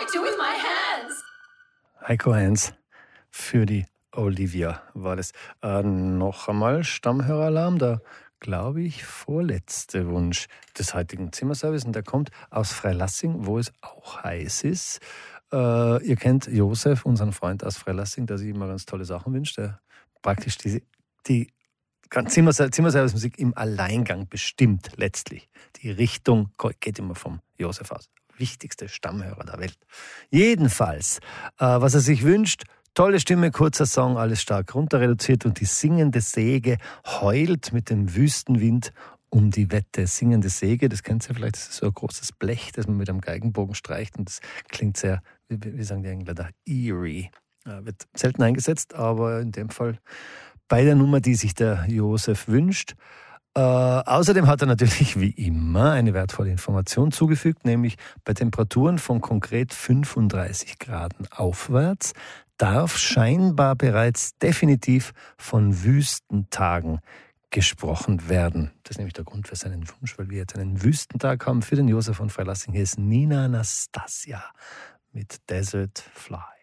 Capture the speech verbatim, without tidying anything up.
do with my hands? Heiko Heinz für die Olivia war das. Äh, noch einmal Stammhöreralarm, der, glaube ich, vorletzte Wunsch des heutigen Zimmerservice. Und der kommt aus Freilassing, wo es auch heiß ist. Äh, ihr kennt Josef, unseren Freund aus Freilassing, der sich immer ganz tolle Sachen wünscht, der praktisch die, die Zimmer, Zimmerservice-Musik im Alleingang bestimmt letztlich. Die Richtung geht immer vom Josef aus. Wichtigste Stammhörer der Welt. Jedenfalls, äh, was er sich wünscht, tolle Stimme, kurzer Song, alles stark runter reduziert und die singende Säge heult mit dem Wüstenwind um die Wette. Singende Säge, das kennt ihr vielleicht, das ist so ein großes Blech, das man mit einem Geigenbogen streicht und das klingt sehr, wie, wie sagen die Engländer da, eerie. Äh, wird selten eingesetzt, aber in dem Fall bei der Nummer, die sich der Josef wünscht. Äh, außerdem hat er natürlich wie immer eine wertvolle Information zugefügt, nämlich bei Temperaturen von konkret fünfunddreißig Grad aufwärts darf scheinbar bereits definitiv von Wüstentagen gesprochen werden. Das ist nämlich der Grund für seinen Wunsch, weil wir jetzt einen Wüstentag haben für den Josef von Freilassing. Hier ist Nina Anastasia mit Desert Fly.